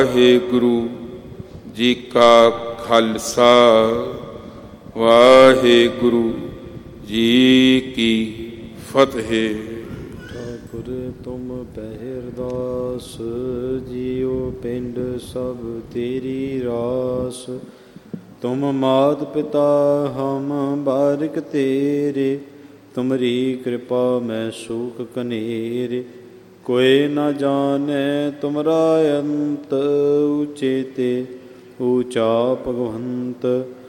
ਵਾਹਿਗੁਰੂ ਜੀ ਕਾ ਖਾਲਸਾ ਵਾਹਿਗੁਰੂ ਜੀ ਕੀ ਫਤਿਹ। ਠਾਕੁਰ ਤੁਮ ਪਹਿਰਦਾਸ ਜੀਉ ਪਿੰਡ ਸਭ ਤੇਰੀ ਰਾਸ। ਤੁਮ ਮਾਤ ਪਿਤਾ ਹਮ ਬਾਰਿਕ ਤੇਰੇ, ਤੁਮਰੀ ਕਿਰਪਾ ਮੈਂ ਸੂਖ ਕਨੇਰੇ। ਕੋਇ ਨ ਜਾਣੈ ਤੁਮਰਾ ਅੰਤ, ਊਚੇ ਤੇ ਊਚਾ ਭਗਵੰਤ।